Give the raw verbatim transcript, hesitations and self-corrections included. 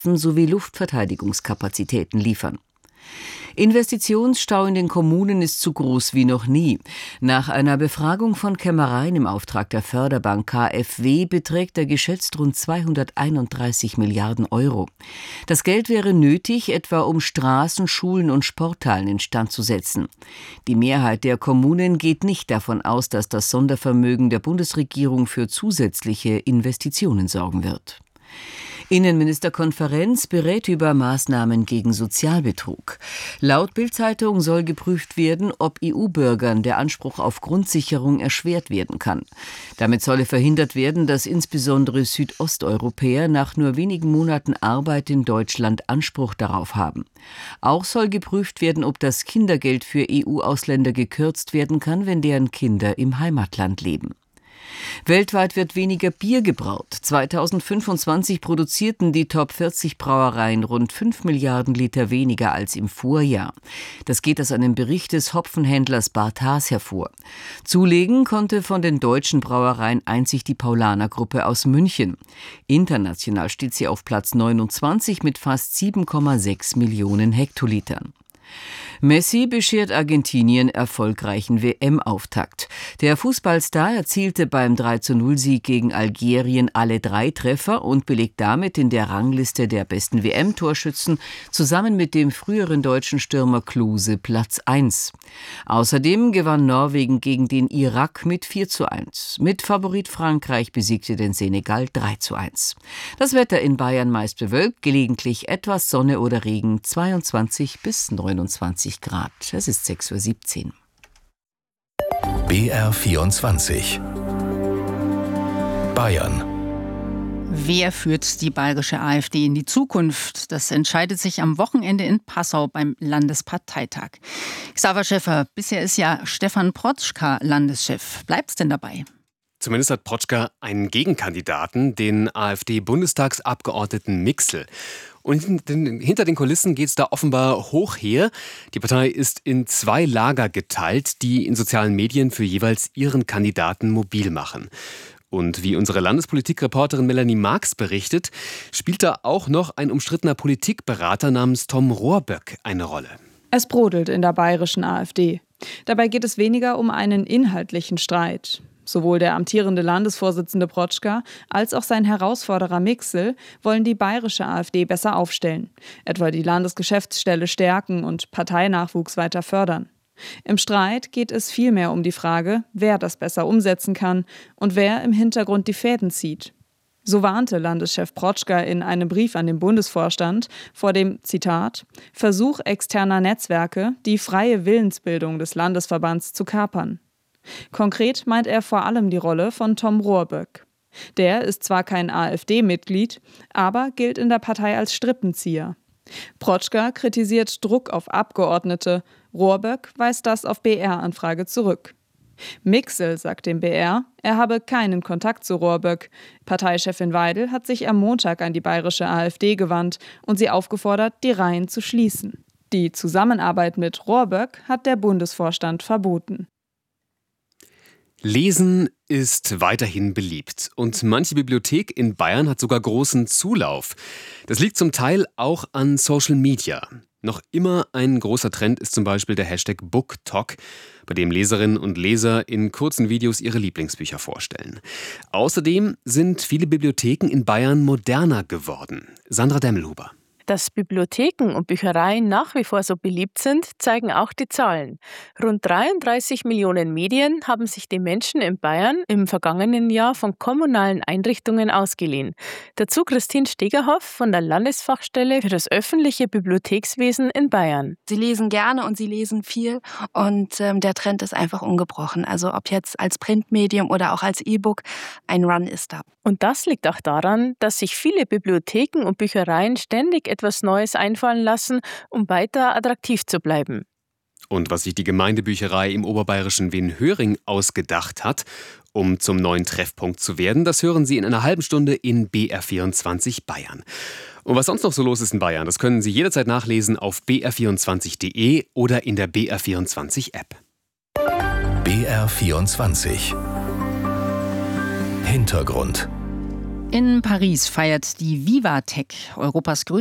sowie Luftverteidigungskapazitäten liefern. Investitionsstau in den Kommunen ist so groß wie noch nie. Nach einer Befragung von Kämmereien im Auftrag der Förderbank K f W beträgt er geschätzt rund zweihunderteinunddreißig Milliarden Euro. Das Geld wäre nötig, etwa um Straßen, Schulen und Sporthallen instand zu setzen. Die Mehrheit der Kommunen geht nicht davon aus, dass das Sondervermögen der Bundesregierung für zusätzliche Investitionen sorgen wird. Innenministerkonferenz berät über Maßnahmen gegen Sozialbetrug. Laut Bild-Zeitung soll geprüft werden, ob E U-Bürgern der Anspruch auf Grundsicherung erschwert werden kann. Damit solle verhindert werden, dass insbesondere Südosteuropäer nach nur wenigen Monaten Arbeit in Deutschland Anspruch darauf haben. Auch soll geprüft werden, ob das Kindergeld für E U-Ausländer gekürzt werden kann, wenn deren Kinder im Heimatland leben. Weltweit wird weniger Bier gebraut. zweitausendfünfundzwanzig produzierten die Top vierzig Brauereien rund fünf Milliarden Liter weniger als im Vorjahr. Das geht aus einem Bericht des Hopfenhändlers Barthas hervor. Zulegen konnte von den deutschen Brauereien einzig die Paulaner-Gruppe aus München. International steht sie auf Platz neunundzwanzig mit fast sieben Komma sechs Millionen Hektolitern. Messi beschert Argentinien erfolgreichen W M-Auftakt. Der Fußballstar erzielte beim drei zu null Sieg gegen Algerien alle drei Treffer und belegt damit in der Rangliste der besten W M-Torschützen zusammen mit dem früheren deutschen Stürmer Klose Platz eins. Außerdem gewann Norwegen gegen den Irak mit vier zu eins. Mitfavorit Frankreich besiegte den Senegal drei zu eins. Das Wetter in Bayern meist bewölkt, gelegentlich etwas Sonne oder Regen, zweiundzwanzig bis neunundzwanzig Grad. Es ist sechs Uhr siebzehn. B R vierundzwanzig Bayern. Wer führt die bayerische AfD in die Zukunft? Das entscheidet sich am Wochenende in Passau beim Landesparteitag. Xaver Schäffer, bisher ist ja Stefan Protschka Landeschef. Bleibt's denn dabei? Zumindest hat Protschka einen Gegenkandidaten, den AfD-Bundestagsabgeordneten Mixel. Und hinter den Kulissen geht es da offenbar hoch her. Die Partei ist in zwei Lager geteilt, die in sozialen Medien für jeweils ihren Kandidaten mobil machen. Und wie unsere Landespolitikreporterin Melanie Marx berichtet, spielt da auch noch ein umstrittener Politikberater namens Tom Rohrböck eine Rolle. Es brodelt in der bayerischen AfD. Dabei geht es weniger um einen inhaltlichen Streit. Sowohl der amtierende Landesvorsitzende Protschka als auch sein Herausforderer Mixel wollen die bayerische AfD besser aufstellen, etwa die Landesgeschäftsstelle stärken und Parteinachwuchs weiter fördern. Im Streit geht es vielmehr um die Frage, wer das besser umsetzen kann und wer im Hintergrund die Fäden zieht. So warnte Landeschef Protschka in einem Brief an den Bundesvorstand vor dem, Zitat, Versuch externer Netzwerke, die freie Willensbildung des Landesverbands zu kapern. Konkret meint er vor allem die Rolle von Tom Rohrböck. Der ist zwar kein AfD-Mitglied, aber gilt in der Partei als Strippenzieher. Protschka kritisiert Druck auf Abgeordnete, Rohrböck weist das auf B R-Anfrage zurück. Mixel sagt dem B R, er habe keinen Kontakt zu Rohrböck. Parteichefin Weidel hat sich am Montag an die bayerische AfD gewandt und sie aufgefordert, die Reihen zu schließen. Die Zusammenarbeit mit Rohrböck hat der Bundesvorstand verboten. Lesen ist weiterhin beliebt und manche Bibliothek in Bayern hat sogar großen Zulauf. Das liegt zum Teil auch an Social Media. Noch immer ein großer Trend ist zum Beispiel der Hashtag BookTok, bei dem Leserinnen und Leser in kurzen Videos ihre Lieblingsbücher vorstellen. Außerdem sind viele Bibliotheken in Bayern moderner geworden. Sandra Demmelhuber. Dass Bibliotheken und Büchereien nach wie vor so beliebt sind, zeigen auch die Zahlen. Rund dreiunddreißig Millionen Medien haben sich die Menschen in Bayern im vergangenen Jahr von kommunalen Einrichtungen ausgeliehen. Dazu Christine Stegerhoff von der Landesfachstelle für das öffentliche Bibliothekswesen in Bayern. Sie lesen gerne und sie lesen viel und ähm, der Trend ist einfach ungebrochen. Also ob jetzt als Printmedium oder auch als E-Book, ein Run ist da. Und das liegt auch daran, dass sich viele Bibliotheken und Büchereien ständig etwas Neues einfallen lassen, um weiter attraktiv zu bleiben. Und was sich die Gemeindebücherei im oberbayerischen Wenhöring ausgedacht hat, um zum neuen Treffpunkt zu werden, das hören Sie in einer halben Stunde in B R vierundzwanzig Bayern. Und was sonst noch so los ist in Bayern, das können Sie jederzeit nachlesen auf b r vierundzwanzig punkt d e oder in der B R vierundzwanzig App. B R vierundzwanzig Hintergrund. In Paris feiert die Viva Tech, Europas größte